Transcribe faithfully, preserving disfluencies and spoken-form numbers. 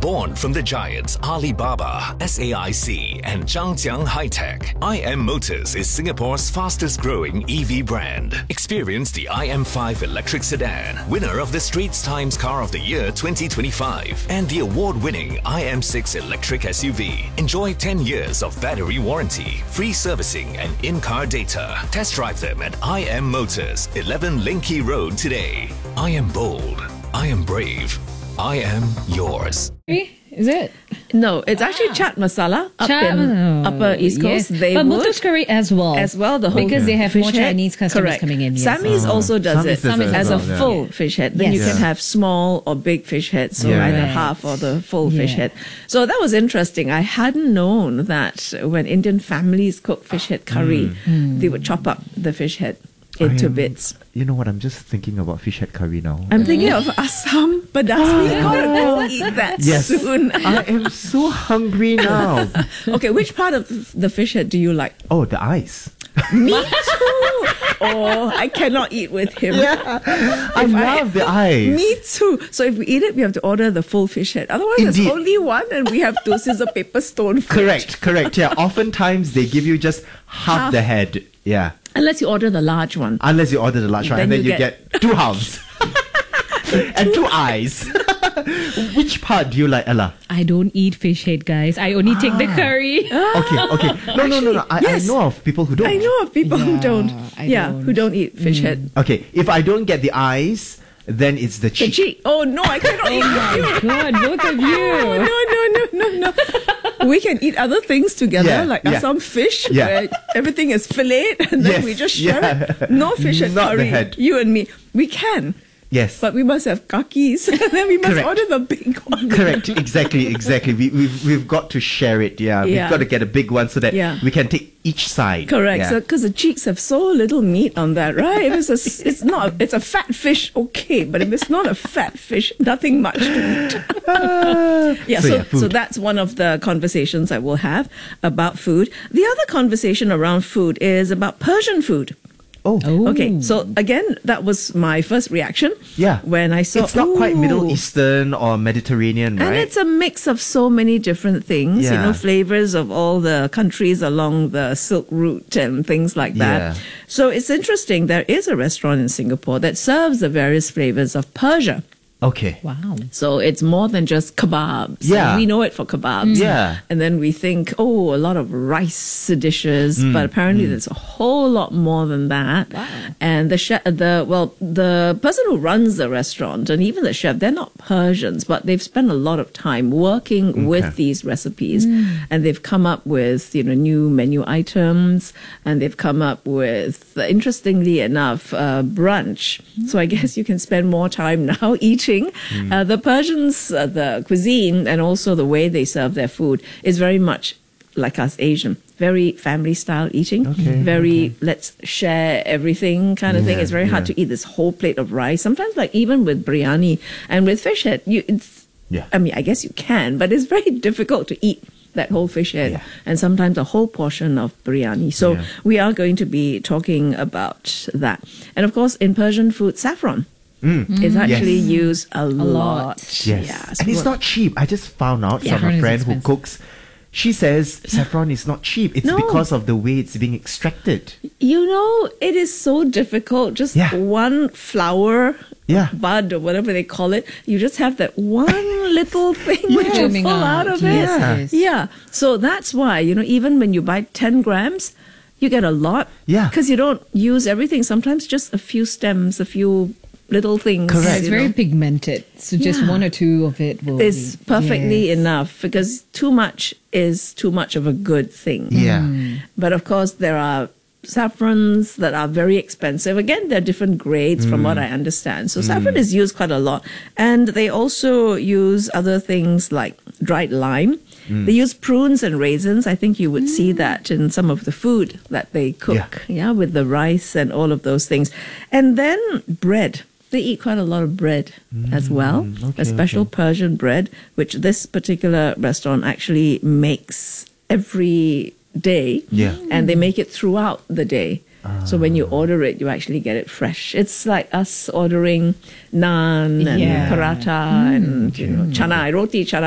Born from the giants Alibaba, S A I C and Zhangjiang High-Tech, I M Motors is Singapore's fastest growing E V brand. Experience the I M five electric sedan, winner of the Straits Times Car of the Year twenty twenty-five, and the award-winning I M six electric S U V. Enjoy ten years of battery warranty, free servicing and in-car data. Test drive them at I M Motors, eleven Linky Road today. I am bold. I am brave. I am yours. Is it? No, it's actually chaat masala up Chaat- in oh, Upper East Coast. yes. They but would Muthu's curry as well. as well the whole because they have fish more head. Chinese customers Correct. coming in. Yes. Sammy's also does Sammy's it does it as as a well, yeah. full fish head. Then you Yes. can have small or big fish head, so Yeah. either Right. half or the full fish Yeah. head. So that was interesting. I hadn't known that when Indian families cook fish head curry, they would chop up the fish head into I am- bits. You know what? I'm just thinking about fish head curry now. I'm thinking of Assam, but that's we gotta go eat that Yes. soon. I am so hungry now. Okay, which part of the fish head do you like? Oh, the eyes. Me too. Oh, I cannot eat with him. I If love the eyes. Me too. So if we eat it, we have to order the full fish head. Otherwise, Indeed. there's only one, and we have to scissor paper stone. for it. Correct, correct. Yeah, oftentimes they give you just half, Half. the head. Yeah, Unless you order the large one. unless you order the large one, Then and then you you get- get, two halves and two eyes. Which part do you like, Ella? I don't eat fish head, guys. I only take the curry. Okay, okay. No, no, no, no. I, yes. I know of people who don't. I know of people who Yeah, don't. I yeah, don't. who don't eat fish head. Okay, if I don't get the eyes, then it's the The cheek. cheek. Oh no, I cannot eat with you. God, both of Oh, you. no, no, no, no, no. We can eat other things together, Yeah, like yeah. some fish, Yeah. where everything is fillet, and then Yes, we just share yeah. it. No fish and Not the curry. head. You and me. We can, Yes. but we must have kakis, and then we must Correct. order the big one. Correct, exactly, exactly. We, we've, we've got to share it, yeah. Yeah. We've got to get a big one so that Yeah. we can take each side. Correct. Yeah. So, because the cheeks have so little meat on that, right? If it's a, it's not, it's a fat fish, okay. But if it's not a fat fish, nothing much to eat. yeah. So, So, yeah, food. so that's one of the conversations I will have about food. The other conversation around food is about Persian food. oh, Okay. So again, that was my first reaction. yeah. When I saw It's not quite Middle ooh. Eastern or Mediterranean, And right? it's a mix of so many different things, you Yeah. know, flavors of all the countries along the Silk Route and things like that. Yeah. So it's interesting. There is a restaurant in Singapore that serves the various flavors of Persia. Okay. Wow. So it's more than just kebabs. Yeah. We know it for kebabs. Yeah. And then we think, oh, a lot of rice dishes, Mm, but apparently there's a whole lot more than that. Wow. And the chef, the well, the person who runs the restaurant and even the chef, they're not Persians, but they've spent a lot of time working with these recipes, and they've come up with you know new menu items, and they've come up with, uh, interestingly enough, uh, brunch. So I guess you can spend more time now eating. Uh, the Persians, uh, the cuisine, and also the way they serve their food is very much like us Asian. Very family style eating. Okay, Very let's share everything kind of thing. Yeah, It's very hard yeah. to eat this whole plate of rice. Sometimes, like even with biryani and with fish head, you it's. Yeah. I mean, I guess you can, but it's very difficult to eat that whole fish head, Yeah. and sometimes a whole portion of biryani. So Yeah. we are going to be talking about that. And of course, in Persian food, saffron is actually used a, lot. lot. Yes. Yeah, so and it's we're- not cheap. I just found out from Saffron a is friend who expensive. cooks. She says saffron is not cheap. It's No. because of the way it's being extracted. You know, it is so difficult. Just Yeah. one flower Yeah. bud or whatever they call it. You just have that one little thing which you Coming pull out out, of it. yes, yes. Yeah. So that's why, you know, even when you buy ten grams, you get a lot. Yeah. Because you don't use everything. Sometimes just a few stems, a few little things. Correct. It's you very know. pigmented. So just Yeah. one or two of it will Is be, perfectly yes. enough, because too much is too much of a good thing. Yeah. But of course, there are saffrons that are very expensive. Again, there are different grades from what I understand. So saffron is used quite a lot. And they also use other things like dried lime. They use prunes and raisins. I think you would see that in some of the food that they cook, yeah, with the rice and all of those things. And then bread. They eat quite a lot of bread as well, okay, a special okay. Persian bread, which this particular restaurant actually makes every day. Yeah. And they make it throughout the day. So when you order it, you actually get it fresh. It's like us ordering naan and Yeah. paratha and you know, chana, roti chana.